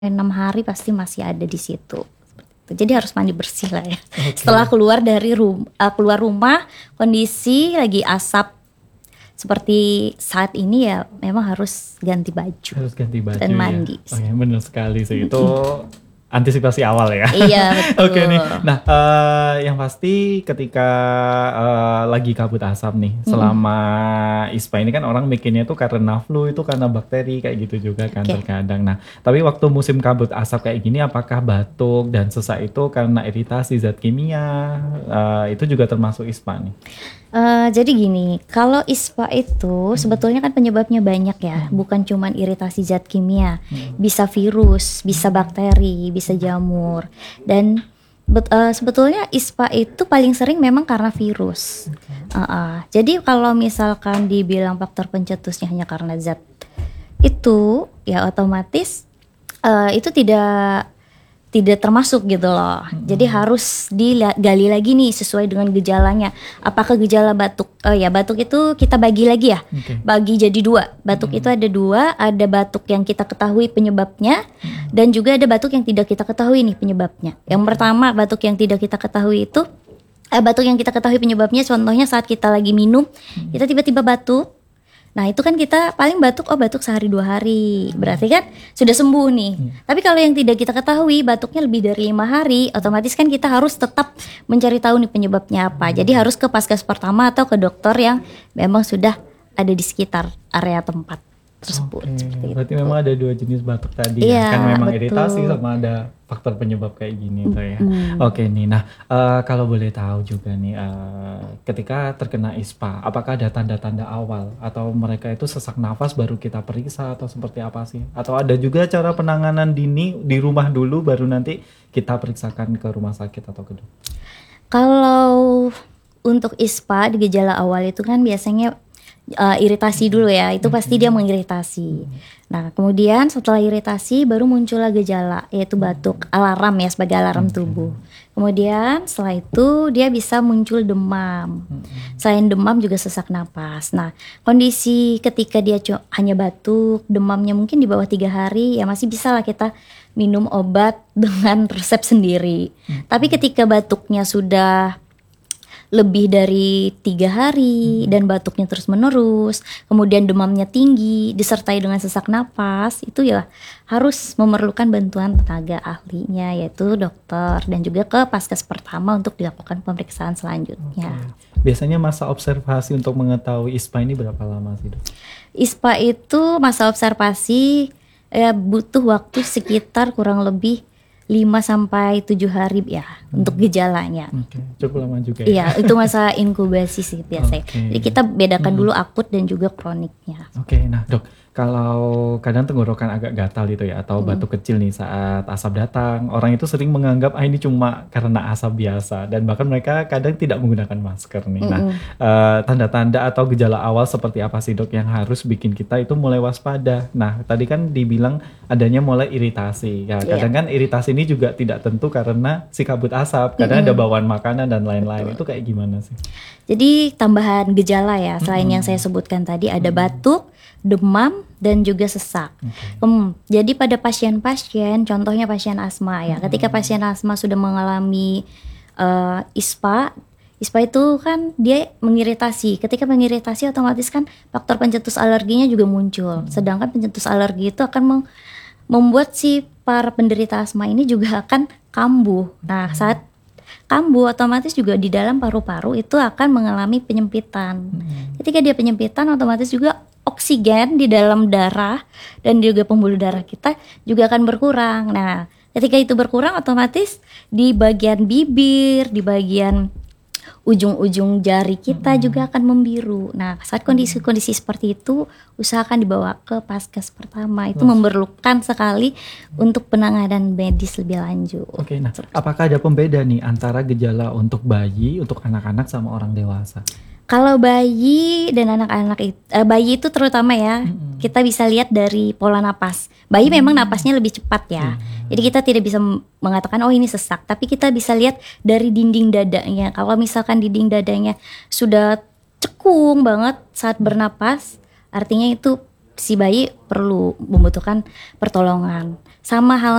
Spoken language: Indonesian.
6 hari pasti masih ada di situ. Jadi harus mandi bersih lah ya. Oke. Setelah keluar rumah, kondisi lagi asap seperti saat ini ya, memang harus ganti baju. Harus ganti baju dan mandi. Ya. Oke, benar sekali sih itu antisipasi awal ya. Iya betul. Oke nih. Nah, yang pasti ketika lagi kabut asap nih, selama ISPA ini kan orang mikirnya tuh karena flu, itu karena bakteri kayak gitu juga kan terkadang. Nah, tapi waktu musim kabut asap kayak gini, apakah batuk dan sesak itu karena iritasi zat kimia? Itu juga termasuk ISPA nih. Jadi gini, kalau ISPA itu sebetulnya kan penyebabnya banyak ya, bukan cuman iritasi zat kimia, bisa virus, bisa bakteri, bisa jamur, dan sebetulnya ISPA itu paling sering memang karena virus. Jadi kalau misalkan dibilang faktor pencetusnya hanya karena zat itu, ya otomatis itu tidak termasuk gitu loh. Jadi harus digali lagi nih sesuai dengan gejalanya. Apakah gejala batuk? Batuk itu kita bagi lagi ya. Bagi jadi 2. Batuk itu ada 2, ada batuk yang kita ketahui penyebabnya dan juga ada batuk yang tidak kita ketahui nih penyebabnya. Yang pertama, batuk yang tidak kita ketahui itu batuk yang kita ketahui penyebabnya, contohnya saat kita lagi minum, kita tiba-tiba batuk. Nah itu kan kita paling batuk sehari 2 hari, berarti kan sudah sembuh nih. Tapi kalau yang tidak kita ketahui batuknya lebih dari 5 hari, otomatis kan kita harus tetap mencari tahu nih penyebabnya apa. Jadi harus ke Paskes pertama atau ke dokter yang memang sudah ada di sekitar area tempat tersebut. Berarti memang ada 2 jenis batuk tadi ya, kan memang betul. Iritasi sama ada faktor penyebab kayak gini tuh ya. Oke nih, nah kalau boleh tahu juga nih, ketika terkena ISPA, apakah ada tanda-tanda awal atau mereka itu sesak nafas baru kita periksa atau seperti apa sih? Atau ada juga cara penanganan dini di rumah dulu baru nanti kita periksakan ke rumah sakit atau ke dokter? Kalau untuk ISPA di gejala awal itu kan biasanya iritasi dulu ya, itu pasti dia mengiritasi. Nah kemudian setelah iritasi baru muncullah gejala, yaitu batuk, alarm ya, sebagai alarm tubuh. Kemudian setelah itu dia bisa muncul demam. Selain demam juga sesak napas. Nah kondisi ketika dia hanya batuk, demamnya mungkin di bawah 3 hari, ya masih bisa lah kita minum obat dengan resep sendiri. Tapi ketika batuknya sudah lebih dari 3 hari dan batuknya terus menerus, kemudian demamnya tinggi disertai dengan sesak napas, itu ya harus memerlukan bantuan tenaga ahlinya, yaitu dokter, dan juga ke Paskes pertama untuk dilakukan pemeriksaan selanjutnya. Biasanya masa observasi untuk mengetahui ISPA ini berapa lama sih, Dok? ISPA itu masa observasi butuh waktu sekitar kurang lebih 5-7 hari ya untuk gejalanya. Cukup lama juga ya. Iya, itu masa inkubasi sih biasanya. Jadi kita bedakan dulu akut dan juga kroniknya. Nah Dok, kalau kadang tenggorokan agak gatal gitu ya, atau batuk kecil nih saat asap datang, orang itu sering menganggap ini cuma karena asap biasa, dan bahkan mereka kadang tidak menggunakan masker nih. Nah, tanda-tanda atau gejala awal seperti apa sih Dok yang harus bikin kita itu mulai waspada? Nah, tadi kan dibilang adanya mulai iritasi. Ya, kadang kan iritasi ini juga tidak tentu karena si kabut asap, kadang ada bawaan makanan dan lain-lain. Itu kayak gimana sih? Jadi tambahan gejala ya, selain yang saya sebutkan tadi, ada batuk, demam, dan juga sesak. Jadi pada pasien-pasien, contohnya pasien asma ya, ketika pasien asma sudah mengalami ISPA itu kan dia mengiritasi. Ketika mengiritasi otomatis kan faktor pencetus alerginya juga muncul. Sedangkan pencetus alergi itu akan membuat si para penderita asma ini juga akan kambuh. Nah saat kambuh otomatis juga di dalam paru-paru itu akan mengalami penyempitan. Ketika dia penyempitan otomatis juga oksigen di dalam darah dan juga pembuluh darah kita juga akan berkurang. Nah ketika itu berkurang otomatis di bagian bibir, di bagian ujung-ujung jari kita juga akan membiru. Nah saat kondisi-kondisi seperti itu usahakan dibawa ke Paskes pertama. Itu memerlukan sekali untuk penanganan medis lebih lanjut. Nah apakah ada pembeda nih antara gejala untuk bayi, untuk anak-anak sama orang dewasa? Kalau bayi dan anak-anak bayi itu terutama ya, kita bisa lihat dari pola napas. Bayi memang napasnya lebih cepat ya. Jadi kita tidak bisa mengatakan ini sesak, tapi kita bisa lihat dari dinding dadanya. Kalau misalkan dinding dadanya sudah cekung banget saat bernapas, artinya itu si bayi perlu membutuhkan pertolongan. Sama hal